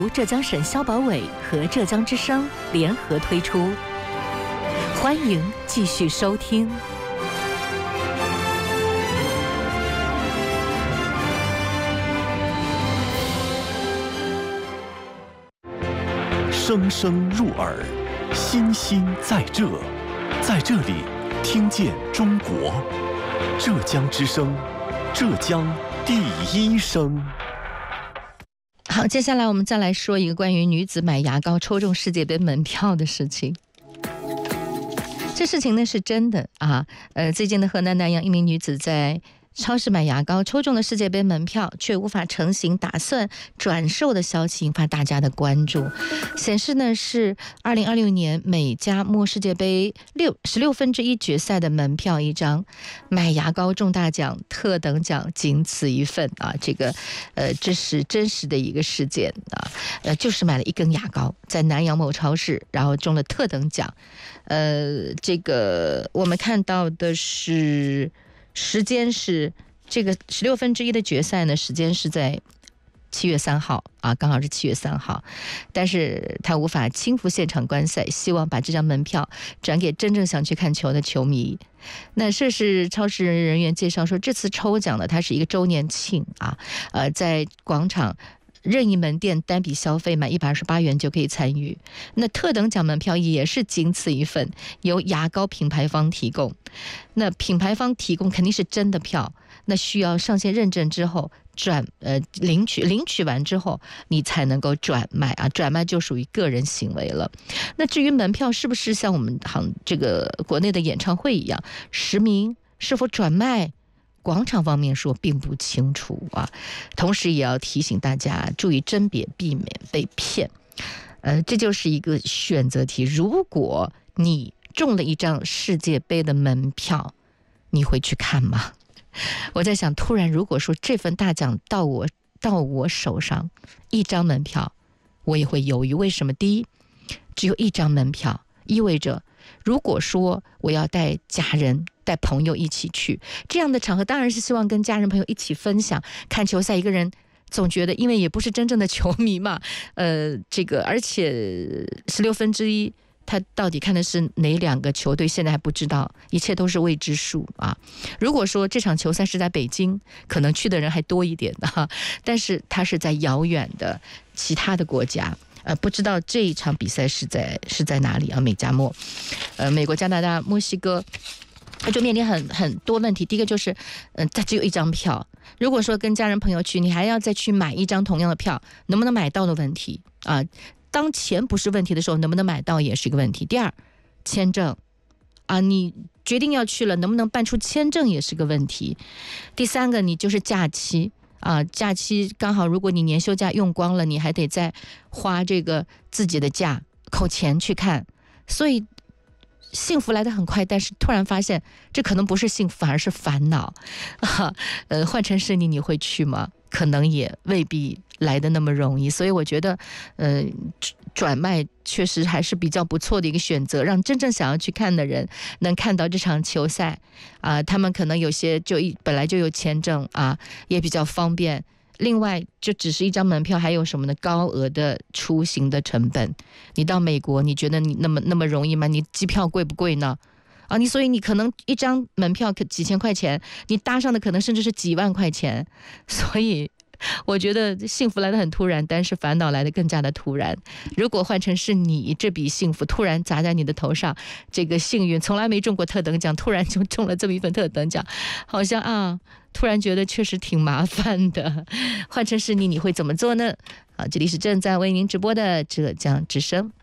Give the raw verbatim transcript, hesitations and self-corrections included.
浙江省消保委和浙江之声联合推出，欢迎继续收听。 声声入耳，心心在这，在这里听见中国。浙江之声，浙江第一声。 好，接下来我们再来说一个关于女子买牙膏抽中世界杯门票的事情。这事情呢是真的啊，呃，最近的河南南阳一名女子在超市买牙膏抽中了世界杯门票，却无法成行，打算转售的消息引发大家的关注。显示呢是二零二六年美加墨世界杯六十六分之一决赛的门票一张，买牙膏中大奖，特等奖仅此一份啊！这个呃，这是真实的一个事件啊，呃，就是买了一根牙膏，在南阳某超市，然后中了特等奖。呃，这个我们看到的是。时间是这个十六分之一的决赛呢，时间是在七月三号啊，刚好是七月三号，但是他无法亲赴现场观赛，希望把这张门票转给真正想去看球的球迷。那涉事超市人员介绍说，这次抽奖呢，它是一个周年庆啊，呃，在广场。任意门店单笔消费满一百二十八元就可以参与。那特等奖门票也是仅此一份，由牙膏品牌方提供。那品牌方提供肯定是真的票，那需要上线认证之后转呃领取，领取完之后你才能够转卖啊，转卖就属于个人行为了。那至于门票是不是像我们行这个国内的演唱会一样实名，是否转卖？广场方面说并不清楚啊，同时也要提醒大家注意甄别，避免被骗。呃，这就是一个选择题。如果你中了一张世界杯的门票，你会去看吗？我在想，突然如果说这份大奖到我到我手上，一张门票，我也会犹豫。为什么？第一，只有一张门票，意味着如果说我要带家人带朋友一起去这样的场合，当然是希望跟家人朋友一起分享看球赛。一个人总觉得，因为也不是真正的球迷嘛，呃，这个而且十六分之一，他到底看的是哪两个球队，现在还不知道，一切都是未知数啊。如果说这场球赛是在北京，可能去的人还多一点啊，但是他是在遥远的其他的国家。呃，不知道这一场比赛是在是在哪里啊？美加墨，呃，美国、加拿大、墨西哥。他就面临很很多问题。第一个就是，嗯、呃，他只有一张票。如果说跟家人朋友去，你还要再去买一张同样的票，能不能买到的问题啊？当钱不是问题的时候，能不能买到也是一个问题。第二，签证啊，你决定要去了，能不能办出签证也是个问题。第三个，你就是假期啊，假期刚好如果你年休假用光了，你还得再花这个自己的假扣钱去看，所以。幸福来得很快，但是突然发现这可能不是幸福，反而是烦恼啊。呃，换成是你，你会去吗？可能也未必来得那么容易。所以我觉得，呃，转卖确实还是比较不错的一个选择，让真正想要去看的人能看到这场球赛啊、呃。他们可能有些就一本来就有签证啊，也比较方便。另外，就只是一张门票，还有什么呢？高额的出行的成本。你到美国，你觉得你那么那么容易吗？你机票贵不贵呢？啊，你所以你可能一张门票可几千块钱，你搭上的可能甚至是几万块钱。所以我觉得幸福来得很突然，但是烦恼来得更加的突然。如果换成是你，这笔幸福突然砸在你的头上，这个幸运从来没中过特等奖，突然就中了这么一份特等奖，好像啊。突然觉得确实挺麻烦的，换成是你，你会怎么做呢？好，这里是正在为您直播的浙江之声。